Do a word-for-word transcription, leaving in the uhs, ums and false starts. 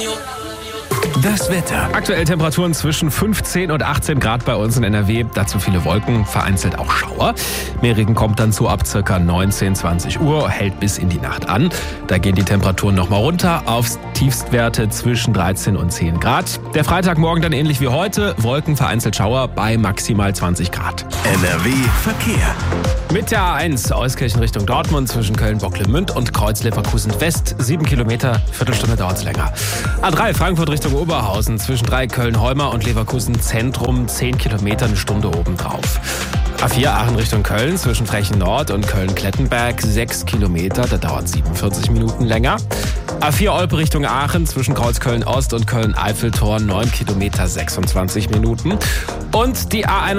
Das Wetter. Aktuell Temperaturen zwischen fünfzehn und achtzehn Grad bei uns in N R W. Dazu viele Wolken, vereinzelt auch Schauer. Mehr Regen kommt dann zu ab ca. neunzehn, zwanzig Uhr, hält bis in die Nacht an. Da gehen die Temperaturen nochmal runter auf Tiefstwerte zwischen dreizehn und zehn Grad. Der Freitagmorgen dann ähnlich wie heute. Wolken, vereinzelt Schauer bei maximal zwanzig Grad. N R W Verkehr. Mit der A eins Euskirchen Richtung Dortmund zwischen Köln-Bocklemünd und Kreuz-Leverkusen West. Sieben Kilometer, Viertelstunde dauert es länger. A drei Frankfurt Richtung Oberhausen zwischen drei Köln-Heuma und Leverkusen Zentrum. Zehn Kilometer, eine Stunde obendrauf. A vier Aachen Richtung Köln zwischen Frechen Nord und Köln-Klettenberg. Sechs Kilometer, da dauert siebenundvierzig Minuten länger. A vier Olpe Richtung Aachen zwischen Kreuz Köln Ost und Köln-Eiffeltor. Neun Kilometer, sechsundzwanzig Minuten. Und die A